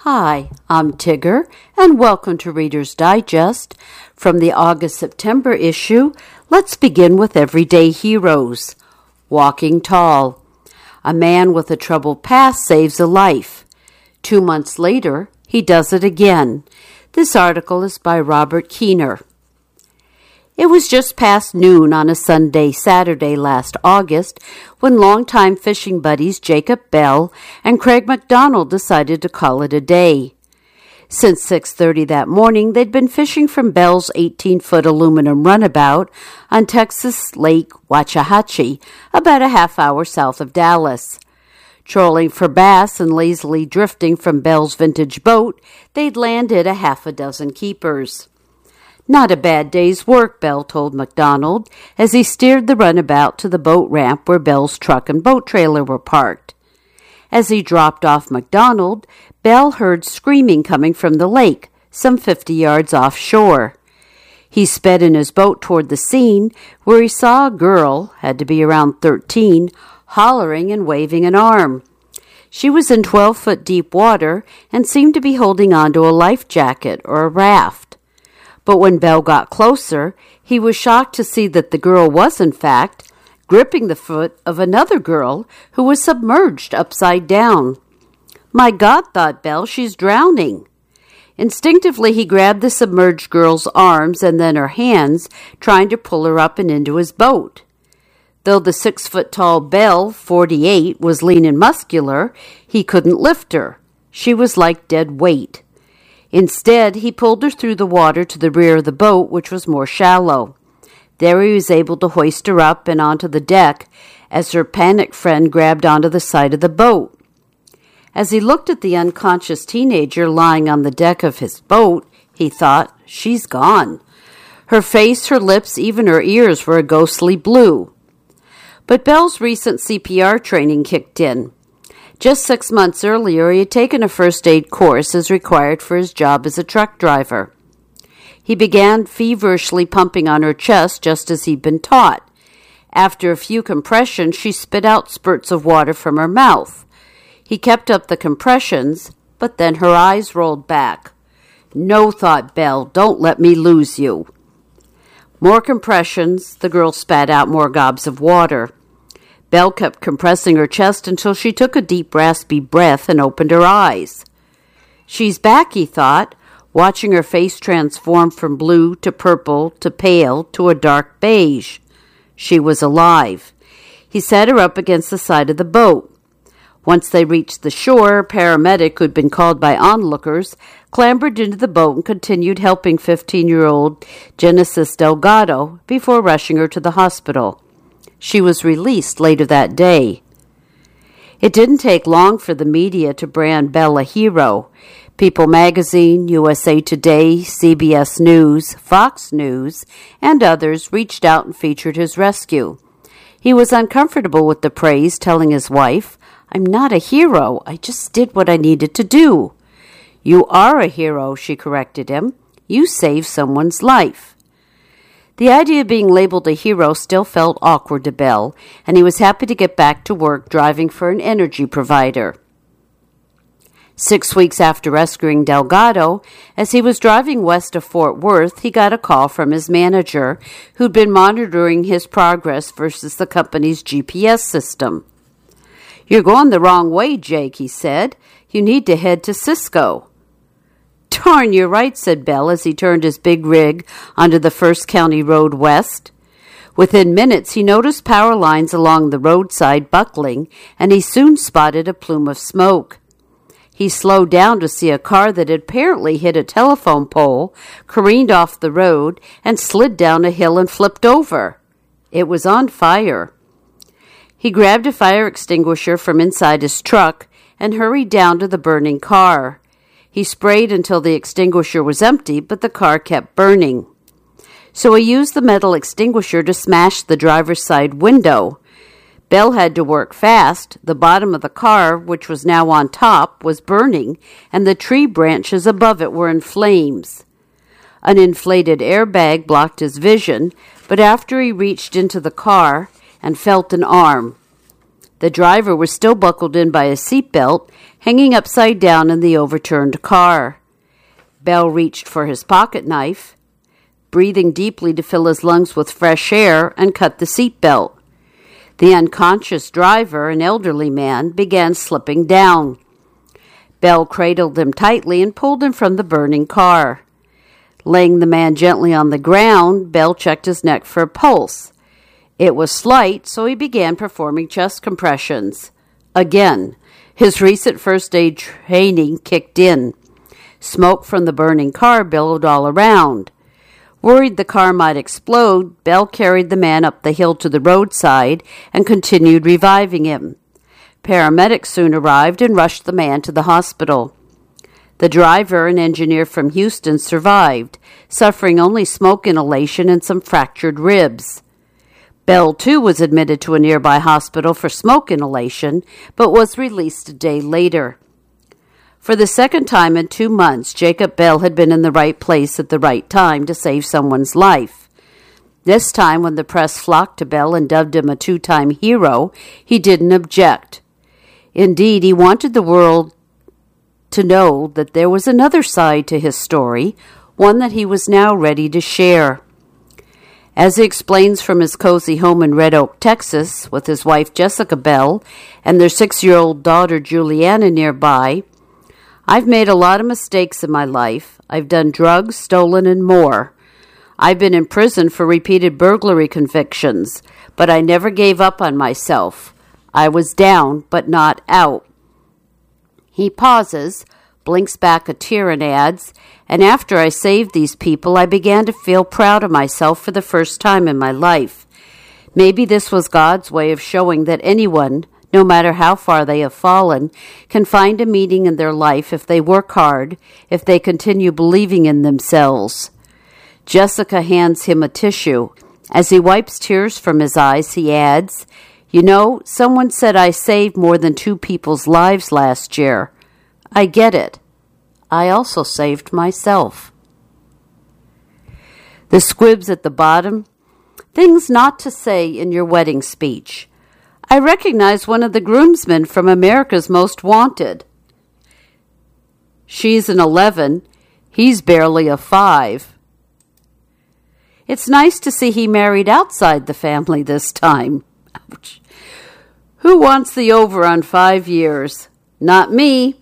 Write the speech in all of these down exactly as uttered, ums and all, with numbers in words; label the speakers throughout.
Speaker 1: Hi, I'm Tigger, and welcome to Reader's Digest. From the August-September issue, let's begin with Everyday Heroes. Walking Tall. A man with a troubled past saves a life. Two months later, he does it again. This article is by Robert Keener. It was just past noon on a Sunday Saturday last August when longtime fishing buddies Jacob Bell and Craig McDonald decided to call it a day. Since six thirty that morning, they'd been fishing from Bell's eighteen-foot aluminum runabout on Texas Lake Waxahachie, about a half hour south of Dallas. Trolling for bass and lazily drifting from Bell's vintage boat, they'd landed a half a dozen keepers. Not a bad day's work, Bell told McDonald, as he steered the runabout to the boat ramp where Bell's truck and boat trailer were parked. As he dropped off McDonald, Bell heard screaming coming from the lake, some fifty yards offshore. He sped in his boat toward the scene, where he saw a girl, had to be around thirteen, hollering and waving an arm. She was in twelve-foot deep water and seemed to be holding onto a life jacket or a raft. But when Bell got closer, he was shocked to see that the girl was, in fact, gripping the foot of another girl who was submerged upside down. My God, thought Bell, she's drowning. Instinctively, he grabbed the submerged girl's arms and then her hands, trying to pull her up and into his boat. Though the six-foot-tall Bell, forty-eight, was lean and muscular, he couldn't lift her. She was like dead weight. Instead, he pulled her through the water to the rear of the boat, which was more shallow. There he was able to hoist her up and onto the deck as her panicked friend grabbed onto the side of the boat. As he looked at the unconscious teenager lying on the deck of his boat, he thought, she's gone. Her face, her lips, even her ears were a ghostly blue. But Bell's recent C P R training kicked in. Just six months earlier, he had taken a first aid course as required for his job as a truck driver. He began feverishly pumping on her chest just as he'd been taught. After a few compressions, she spit out spurts of water from her mouth. He kept up the compressions, but then her eyes rolled back. No, thought Bell, don't let me lose you. More compressions, the girl spat out more gobs of water. Bell kept compressing her chest until she took a deep, raspy breath and opened her eyes. She's back, he thought, watching her face transform from blue to purple to pale to a dark beige. She was alive. He sat her up against the side of the boat. Once they reached the shore, a paramedic who'd been called by onlookers clambered into the boat and continued helping fifteen-year-old Genesis Delgado before rushing her to the hospital. She was released later that day. It didn't take long for the media to brand Bell a hero. People magazine, U S A Today, C B S News, Fox News, and others reached out and featured his rescue. He was uncomfortable with the praise, telling his wife, I'm not a hero. I just did what I needed to do. You are a hero, she corrected him. You saved someone's life. The idea of being labeled a hero still felt awkward to Bell, and he was happy to get back to work driving for an energy provider. Six weeks after rescuing Delgado, as he was driving west of Fort Worth, he got a call from his manager, who'd been monitoring his progress versus the company's G P S system. You're going the wrong way, Jake, he said. You need to head to Cisco. Darn, you're right, said Bell as he turned his big rig onto the First County Road west. Within minutes, he noticed power lines along the roadside buckling, and he soon spotted a plume of smoke. He slowed down to see a car that had apparently hit a telephone pole, careened off the road, and slid down a hill and flipped over. It was on fire. He grabbed a fire extinguisher from inside his truck and hurried down to the burning car. He sprayed until the extinguisher was empty, but the car kept burning. So he used the metal extinguisher to smash the driver's side window. Bell had to work fast. The bottom of the car, which was now on top, was burning, and the tree branches above it were in flames. An inflated airbag blocked his vision, but after he reached into the car and felt an arm, The driver was still buckled in by a seatbelt, hanging upside down in the overturned car. Bell reached for his pocket knife, breathing deeply to fill his lungs with fresh air, and cut the seatbelt. The unconscious driver, an elderly man, began slipping down. Bell cradled him tightly and pulled him from the burning car. Laying the man gently on the ground, Bell checked his neck for a pulse. It was slight, so he began performing chest compressions. Again, his recent first aid training kicked in. Smoke from the burning car billowed all around. Worried the car might explode, Bell carried the man up the hill to the roadside and continued reviving him. Paramedics soon arrived and rushed the man to the hospital. The driver, an engineer from Houston, survived, suffering only smoke inhalation and some fractured ribs. Bell, too, was admitted to a nearby hospital for smoke inhalation, but was released a day later. For the second time in two months, Jacob Bell had been in the right place at the right time to save someone's life. This time, when the press flocked to Bell and dubbed him a two-time hero, he didn't object. Indeed, he wanted the world to know that there was another side to his story, one that he was now ready to share. As he explains from his cozy home in Red Oak, Texas, with his wife Jessica Bell and their six-year-old daughter Juliana nearby, "I've made a lot of mistakes in my life. I've done drugs, stolen, and more. I've been in prison for repeated burglary convictions, but I never gave up on myself. I was down, but not out." He pauses, blinks back a tear, and adds, "And after I saved these people, I began to feel proud of myself for the first time in my life. Maybe this was God's way of showing that anyone, no matter how far they have fallen, can find a meaning in their life if they work hard, if they continue believing in themselves." Jessica hands him a tissue. As he wipes tears from his eyes, he adds, "You know, someone said I saved more than two people's lives last year. I get it. I also saved myself." The squibs at the bottom: "Things not to say in your wedding speech. I recognize one of the groomsmen from America's Most Wanted. She's an eleven. He's barely a five. It's nice to see he married outside the family this time. Ouch. Who wants the over on five years? Not me."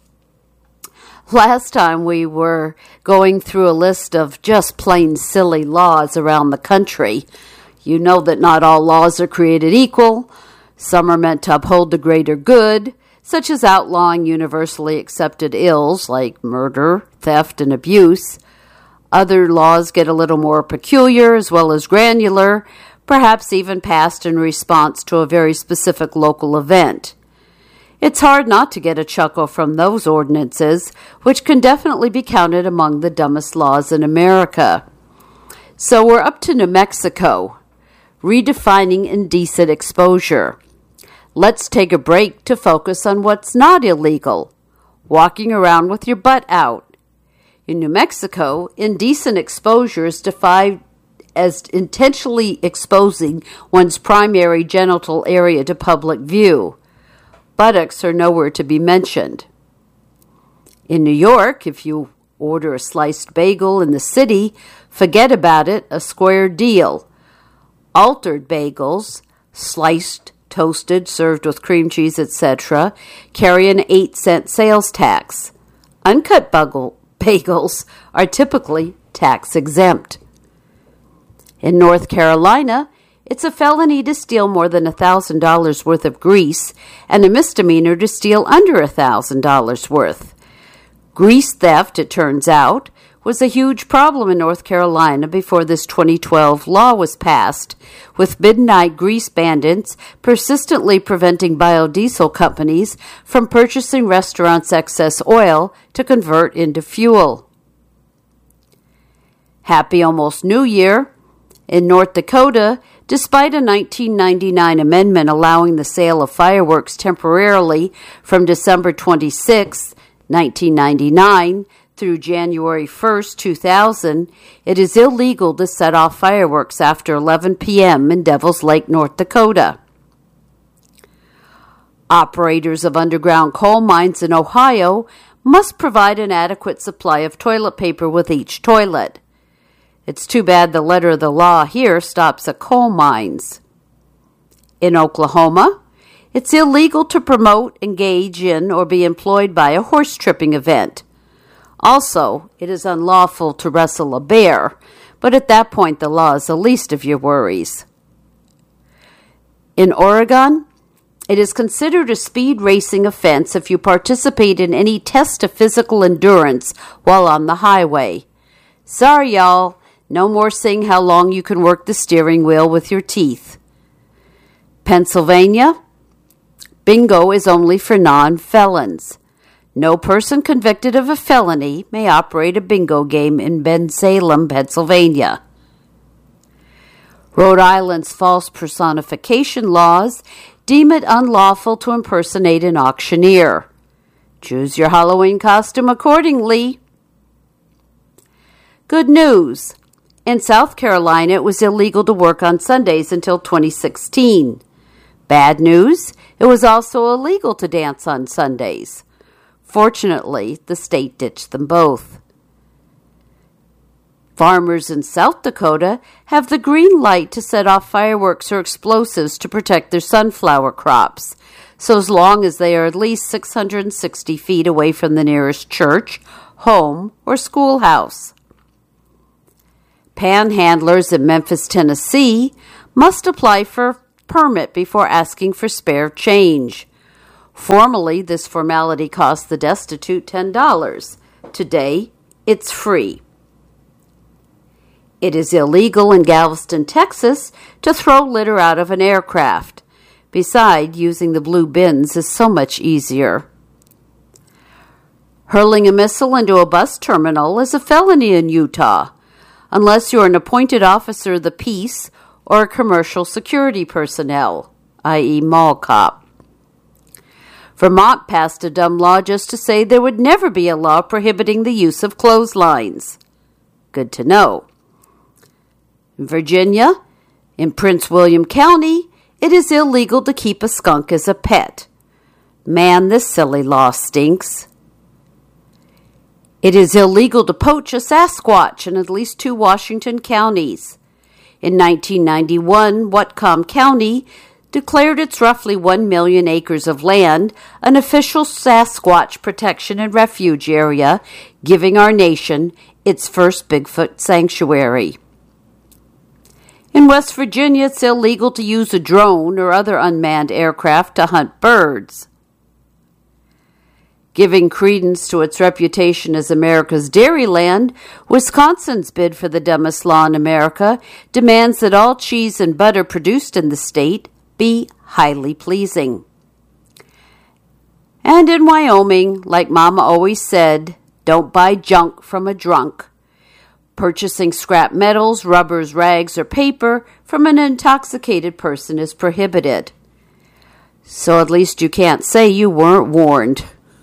Speaker 1: Last time we were going through a list of just plain silly laws around the country. You know that not all laws are created equal. Some are meant to uphold the greater good, such as outlawing universally accepted ills like murder, theft, and abuse. Other laws get a little more peculiar as well as granular, perhaps even passed in response to a very specific local event. It's hard not to get a chuckle from those ordinances, which can definitely be counted among the dumbest laws in America. So we're up to New Mexico, redefining indecent exposure. Let's take a break to focus on what's not illegal: walking around with your butt out. In New Mexico, indecent exposure is defined as intentionally exposing one's primary genital area to public view. Buttocks are nowhere to be mentioned. In New York, if you order a sliced bagel in the city, forget about it, a square deal. Altered bagels, sliced, toasted, served with cream cheese, et cetera, carry an eight cent sales tax. Uncut bagel, bagels are typically tax exempt. In North Carolina, it's a felony to steal more than one thousand dollars worth of grease and a misdemeanor to steal under one thousand dollars worth. Grease theft, it turns out, was a huge problem in North Carolina before this twenty twelve law was passed, with midnight grease bandits persistently preventing biodiesel companies from purchasing restaurants' excess oil to convert into fuel. Happy almost New Year! In North Dakota, despite a nineteen ninety-nine amendment allowing the sale of fireworks temporarily from December twenty-sixth, nineteen ninety-nine through January first, two thousand, it is illegal to set off fireworks after eleven p.m. in Devil's Lake, North Dakota. Operators of underground coal mines in Ohio must provide an adequate supply of toilet paper with each toilet. It's too bad the letter of the law here stops at coal mines. In Oklahoma, it's illegal to promote, engage in, or be employed by a horse tripping event. Also, it is unlawful to wrestle a bear, but at that point the law is the least of your worries. In Oregon, it is considered a speed racing offense if you participate in any test of physical endurance while on the highway. Sorry, y'all, no more seeing how long you can work the steering wheel with your teeth. Pennsylvania, bingo is only for non-felons. No person convicted of a felony may operate a bingo game in Bensalem, Pennsylvania. Rhode Island's false personification laws deem it unlawful to impersonate an auctioneer. Choose your Halloween costume accordingly. Good news. In South Carolina, it was illegal to work on Sundays until twenty sixteen. Bad news, it was also illegal to dance on Sundays. Fortunately, the state ditched them both. Farmers in South Dakota have the green light to set off fireworks or explosives to protect their sunflower crops, so as long as they are at least six hundred sixty feet away from the nearest church, home, or schoolhouse. Panhandlers in Memphis, Tennessee must apply for a permit before asking for spare change. Formerly, this formality cost the destitute ten dollars. Today, it's free. It is illegal in Galveston, Texas, to throw litter out of an aircraft. Besides, using the blue bins is so much easier. Hurling a missile into a bus terminal is a felony in Utah, unless you're an appointed officer of the peace or a commercial security personnel, that is mall cop. Vermont passed a dumb law just to say there would never be a law prohibiting the use of clotheslines. Good to know. In Virginia, in Prince William County, it is illegal to keep a skunk as a pet. Man, this silly law stinks. It is illegal to poach a Sasquatch in at least two Washington counties. In nineteen ninety-one, Whatcom County declared its roughly one million acres of land an official Sasquatch protection and refuge area, giving our nation its first Bigfoot sanctuary. In West Virginia, it's illegal to use a drone or other unmanned aircraft to hunt birds. Giving credence to its reputation as America's dairyland, Wisconsin's bid for the dumbest law in America demands that all cheese and butter produced in the state be highly pleasing. And in Wyoming, like Mama always said, don't buy junk from a drunk. Purchasing scrap metals, rubbers, rags, or paper from an intoxicated person is prohibited. So at least you can't say you weren't warned.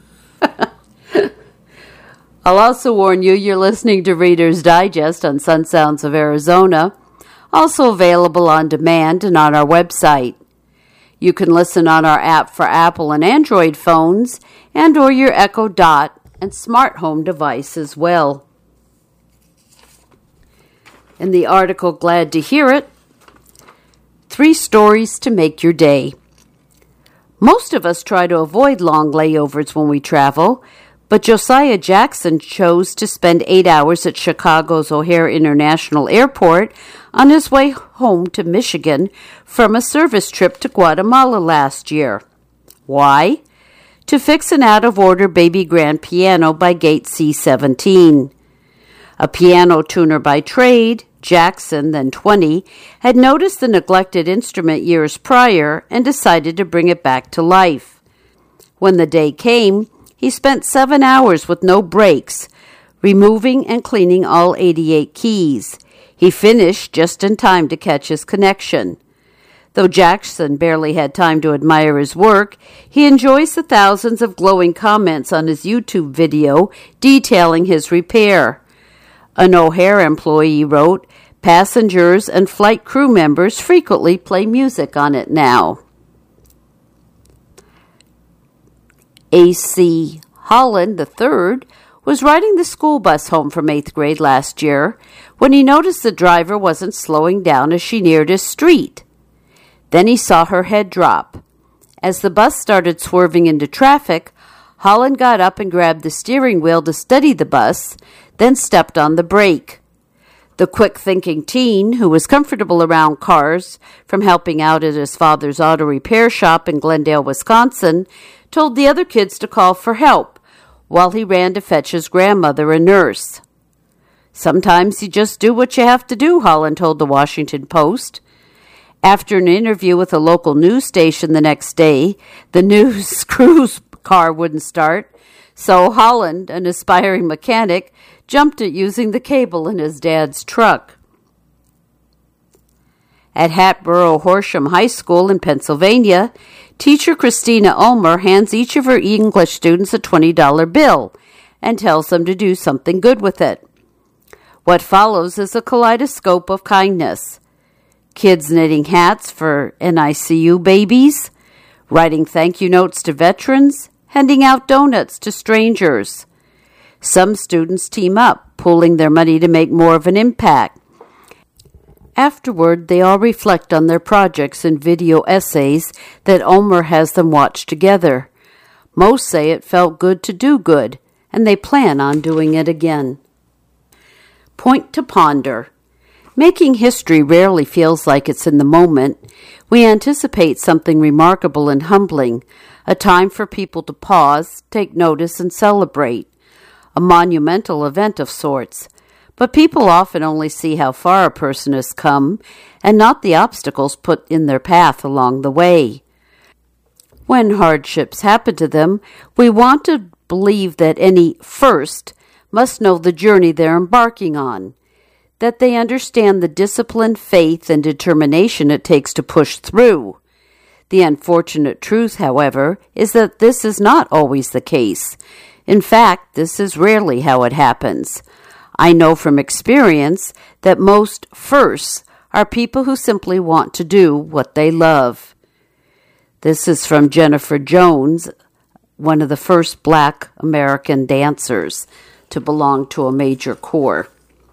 Speaker 1: I'll also warn you you're listening to Reader's Digest on Sun Sounds of Arizona, also available on demand and on our website. You can listen on our app for Apple and Android phones and or your Echo Dot and smart home device as well. In the article, Glad to Hear It, Three Stories to Make Your Day. Most of us try to avoid long layovers when we travel, but Josiah Jackson chose to spend eight hours at Chicago's O'Hare International Airport on his way home to Michigan from a service trip to Guatemala last year. Why? To fix an out-of-order baby grand piano by Gate C seventeen. A piano tuner by trade, Jackson, then twenty, had noticed the neglected instrument years prior and decided to bring it back to life. When the day came, he spent seven hours with no breaks, removing and cleaning all eighty-eight keys. He finished just in time to catch his connection. Though Jackson barely had time to admire his work, he enjoys the thousands of glowing comments on his YouTube video detailing his repair. An O'Hare employee wrote, "Passengers and flight crew members frequently play music on it now." A C Holland the third was riding the school bus home from eighth grade last year when he noticed the driver wasn't slowing down as she neared his street. Then he saw her head drop. As the bus started swerving into traffic, Holland got up and grabbed the steering wheel to steady the bus, then stepped on the brake. The quick-thinking teen, who was comfortable around cars from helping out at his father's auto repair shop in Glendale, Wisconsin, told the other kids to call for help while he ran to fetch his grandmother, a nurse. Sometimes you just do what you have to do, Holland told the Washington Post. After an interview with a local news station the next day, the news crew's car wouldn't start, so Holland, an aspiring mechanic, jumped at using the cable in his dad's truck. At Hatboro Horsham High School in Pennsylvania, teacher Christina Ulmer hands each of her English students a twenty dollar bill and tells them to do something good with it. What follows is a kaleidoscope of kindness. Kids knitting hats for N I C U babies, writing thank you notes to veterans, handing out donuts to strangers. Some students team up, pooling their money to make more of an impact. Afterward, they all reflect on their projects in video essays that Ulmer has them watch together. Most say it felt good to do good, and they plan on doing it again. Point to ponder. Making history rarely feels like it's in the moment. We anticipate something remarkable and humbling, a time for people to pause, take notice, and celebrate. A monumental event of sorts. But people often only see how far a person has come and not the obstacles put in their path along the way. When hardships happen to them, we want to believe that any first must know the journey they're embarking on, that they understand the discipline, faith, and determination it takes to push through. The unfortunate truth, however, is that this is not always the case. In fact, this is rarely how it happens. I know from experience that most firsts are people who simply want to do what they love. This is from Jennifer Jones, one of the first black American dancers to belong to a major corps.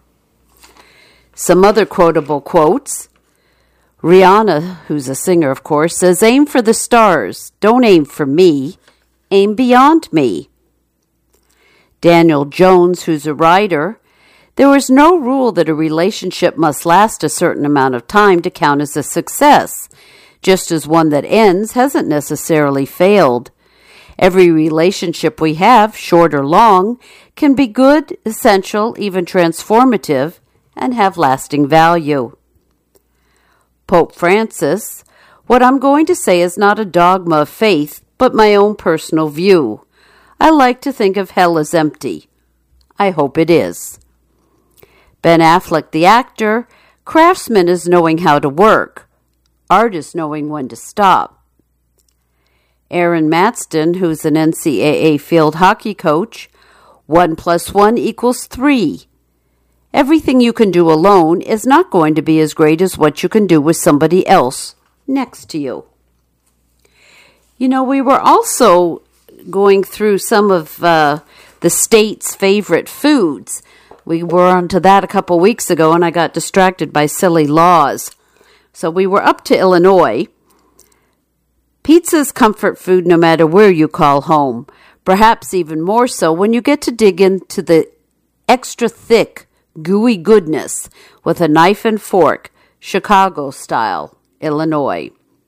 Speaker 1: Some other quotable quotes. Rihanna, who's a singer, of course, says, "Aim for the stars. Don't aim for me. Aim beyond me." Daniel Jones, who's a writer, "There is no rule that a relationship must last a certain amount of time to count as a success, just as one that ends hasn't necessarily failed. Every relationship we have, short or long, can be good, essential, even transformative, and have lasting value." Pope Francis, "What I'm going to say is not a dogma of faith, but my own personal view. I like to think of hell as empty. I hope it is." Ben Affleck, the actor, "Craftsman is knowing how to work. Art is knowing when to stop." Aaron Matston, who's an N C double A field hockey coach, "One plus one equals three. Everything you can do alone is not going to be as great as what you can do with somebody else next to you." You know, we were also going through some of uh, the state's favorite foods. We were onto that a couple weeks ago, and I got distracted by silly laws. So we were up to Illinois. Pizza's comfort food no matter where you call home, perhaps even more so when you get to dig into the extra thick, gooey goodness with a knife and fork, Chicago style, Illinois.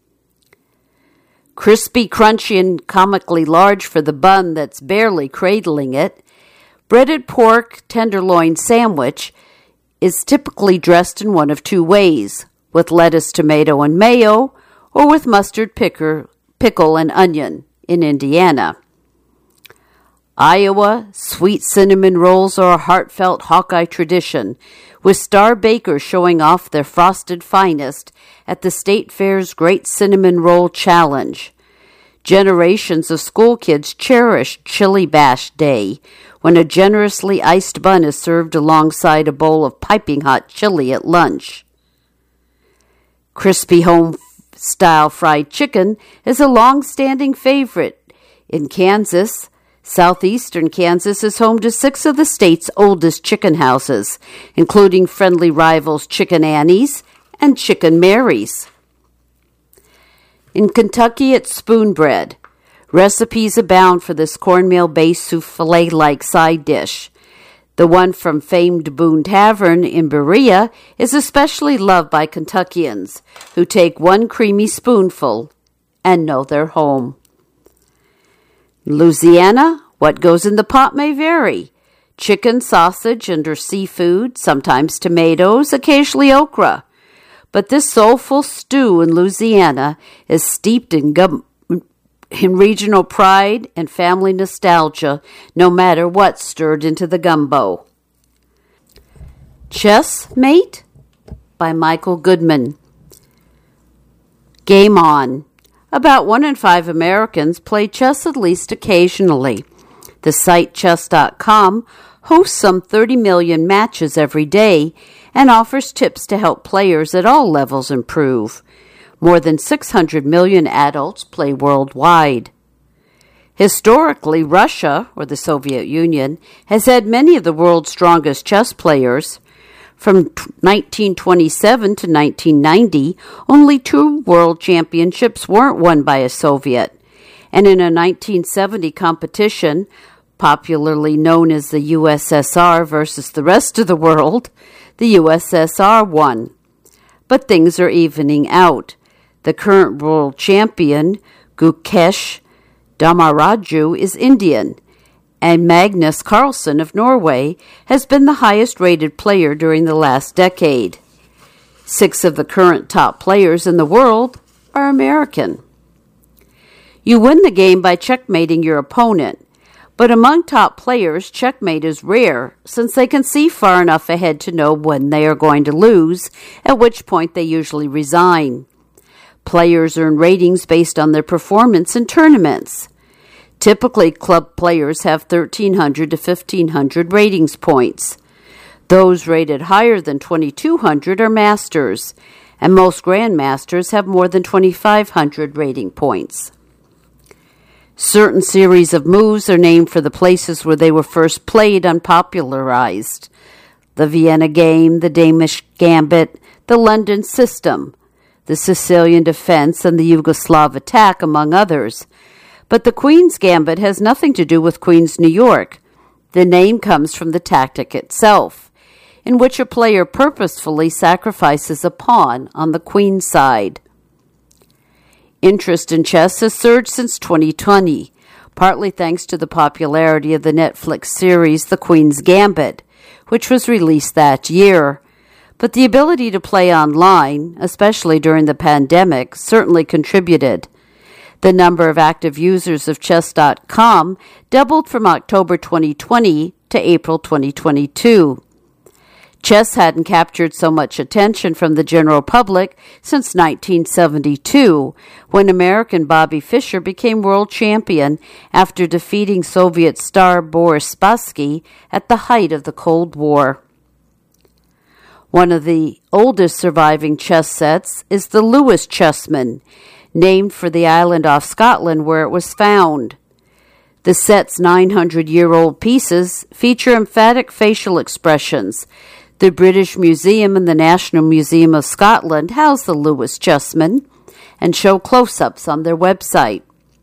Speaker 1: Crispy, crunchy, and comically large for the bun that's barely cradling it, breaded pork tenderloin sandwich is typically dressed in one of two ways, with lettuce, tomato, and mayo, or with mustard, picker, pickle, and onion in Indiana. Iowa, sweet cinnamon rolls are a heartfelt Hawkeye tradition, with star bakers showing off their frosted finest at the State Fair's Great Cinnamon Roll Challenge. Generations of school kids cherish Chili Bash Day, when a generously iced bun is served alongside a bowl of piping hot chili at lunch. Crispy home-style fried chicken is a long-standing favorite. In Kansas, southeastern Kansas is home to six of the state's oldest chicken houses, including friendly rivals Chicken Annie's and Chicken Mary's. In Kentucky, it's spoon bread. Recipes abound for this cornmeal-based souffle-like side dish. The one from famed Boone Tavern in Berea is especially loved by Kentuckians, who take one creamy spoonful and know they're home. In Louisiana, what goes in the pot may vary. Chicken, sausage, and or seafood, sometimes tomatoes, occasionally okra. But this soulful stew in Louisiana is steeped in gum in regional pride and family nostalgia, no matter what's stirred into the gumbo. Chess Mate by Michael Goodman. Game On. About one in five Americans play chess at least occasionally. The site chess dot com hosts some thirty million matches every day and offers tips to help players at all levels improve. More than six hundred million adults play worldwide. Historically, Russia, or the Soviet Union, has had many of the world's strongest chess players. From nineteen twenty-seven to nineteen ninety, only two world championships weren't won by a Soviet. And in a nineteen seventy competition, popularly known as the U S S R versus the rest of the world, the U S S R won. But things are evening out. The current world champion, Gukesh Damaraju, is Indian, and Magnus Carlsen of Norway has been the highest-rated player during the last decade. Six of the current top players in the world are American. You win the game by checkmating your opponent, but among top players, checkmate is rare since they can see far enough ahead to know when they are going to lose, at which point they usually resign. Players earn ratings based on their performance in tournaments. Typically, club players have thirteen hundred to fifteen hundred ratings points. Those rated higher than twenty-two hundred are masters, and most grandmasters have more than twenty-five hundred rating points. Certain series of moves are named for the places where they were first played and popularized. The Vienna game, the Danish gambit, the London system, the Sicilian defense, and the Yugoslav attack, among others. But the Queen's Gambit has nothing to do with Queens, New York. The name comes from the tactic itself, in which a player purposefully sacrifices a pawn on the Queen's side. Interest in chess has surged since twenty twenty, partly thanks to the popularity of the Netflix series The Queen's Gambit, which was released that year. But the ability to play online, especially during the pandemic, certainly contributed. The number of active users of chess dot com doubled from October twenty twenty to April twenty twenty-two. Chess hadn't captured so much attention from the general public since nineteen seventy-two, when American Bobby Fischer became world champion after defeating Soviet star Boris Spassky at the height of the Cold War. One of the oldest surviving chess sets is the Lewis Chessman, named for the island off Scotland where it was found. The set's nine hundred year old pieces feature emphatic facial expressions. The British Museum and the National Museum of Scotland house the Lewis Chessman and show close-ups on their website.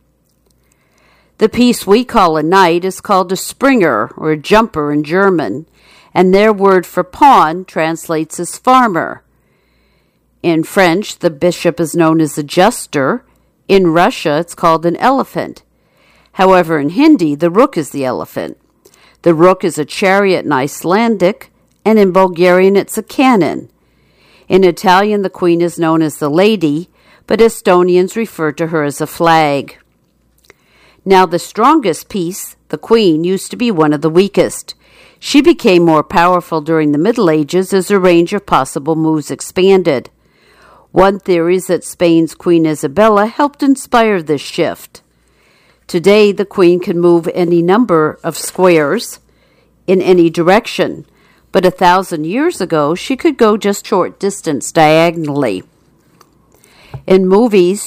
Speaker 1: The piece we call a knight is called a Springer, or a jumper in German, and their word for pawn translates as farmer. In French, the bishop is known as a jester. In Russia, it's called an elephant. However, in Hindi, the rook is the elephant. The rook is a chariot in Icelandic, and in Bulgarian, it's a cannon. In Italian, the queen is known as the lady, but Estonians refer to her as a flag. Now, the strongest piece, the queen, used to be one of the weakest. She became more powerful during the Middle Ages as her range of possible moves expanded. One theory is that Spain's Queen Isabella helped inspire this shift. Today, the queen can move any number of squares in any direction, but a thousand years ago, she could go just short distance diagonally. In movies,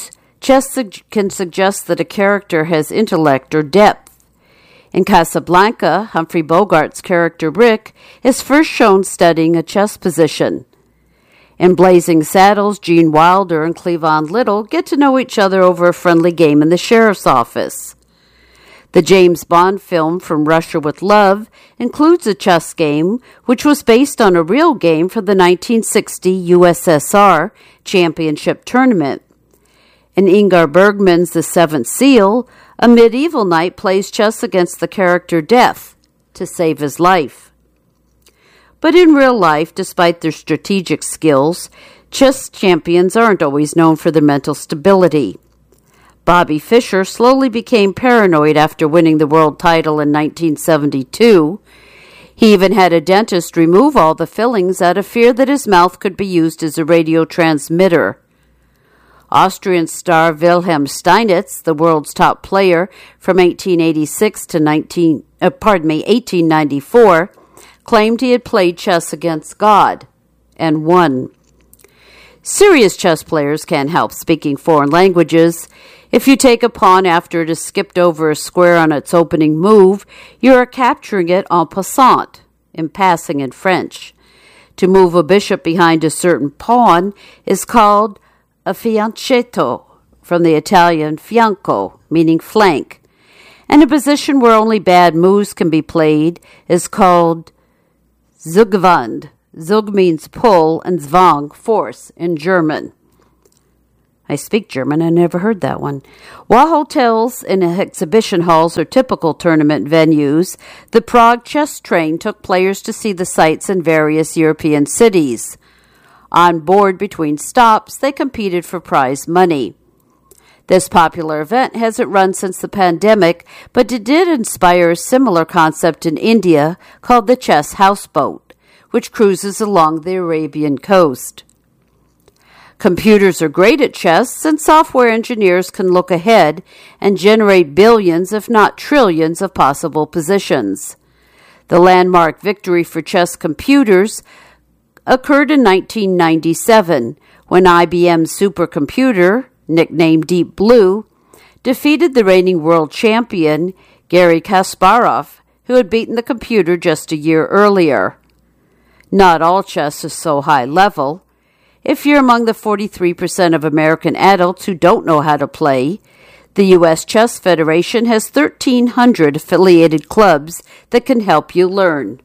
Speaker 1: Chess su- can suggest that a character has intellect or depth. In Casablanca, Humphrey Bogart's character Rick is first shown studying a chess position. In Blazing Saddles, Gene Wilder and Cleavon Little get to know each other over a friendly game in the sheriff's office. The James Bond film From Russia with Love includes a chess game, which was based on a real game from the nineteen sixty U S S R Championship Tournament. In Ingmar Bergman's The Seventh Seal, a medieval knight plays chess against the character Death to save his life. But in real life, despite their strategic skills, chess champions aren't always known for their mental stability. Bobby Fischer slowly became paranoid after winning the world title in nineteen seventy-two. He even had a dentist remove all the fillings out of fear that his mouth could be used as a radio transmitter. Austrian star Wilhelm Steinitz, the world's top player from eighteen eighty-six to nineteen, uh, pardon me, eighteen ninety-four, claimed he had played chess against God and won. Serious chess players can't help speaking foreign languages. If you take a pawn after it has skipped over a square on its opening move, you are capturing it en passant, in passing in French. To move a bishop behind a certain pawn is called a fianchetto, from the Italian fianco, meaning flank. And a position where only bad moves can be played is called Zugwand. Zug means pull and Zwang, force, in German. I speak German, I never heard that one. While hotels and exhibition halls are typical tournament venues, the Prague chess train took players to see the sights in various European cities. On board between stops, they competed for prize money. This popular event hasn't run since the pandemic, but it did inspire a similar concept in India called the chess houseboat, which cruises along the Arabian coast. Computers are great at chess, and software engineers can look ahead and generate billions, if not trillions, of possible positions. The landmark victory for chess computers occurred in nineteen ninety-seven, when I B M's supercomputer, nicknamed Deep Blue, defeated the reigning world champion, Garry Kasparov, who had beaten the computer just a year earlier. Not all chess is so high level. If you're among the forty-three percent of American adults who don't know how to play, the U S Chess Federation has thirteen hundred affiliated clubs that can help you learn.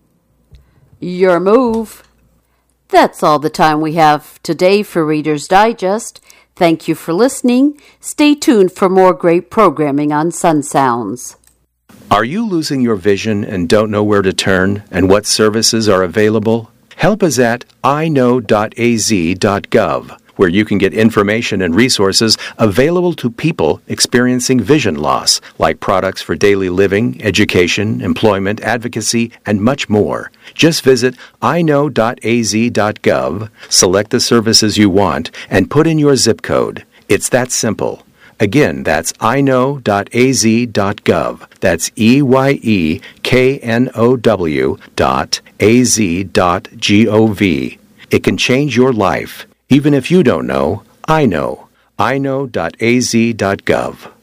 Speaker 1: Your move. That's all the time we have today for Reader's Digest. Thank you for listening. Stay tuned for more great programming on Sun Sounds.
Speaker 2: Are you losing your vision and don't know where to turn and what services are available? Help is at i know dot a z dot gov, where you can get information and resources available to people experiencing vision loss, like products for daily living, education, employment, advocacy, and much more. Just visit i know dot a z dot gov, select the services you want, and put in your zip code. It's that simple. Again, that's i know dot a z dot gov. That's E Y E K N O W dot A Z dot G O V. It can change your life. Even if you don't know, I know. i know dot a z dot gov.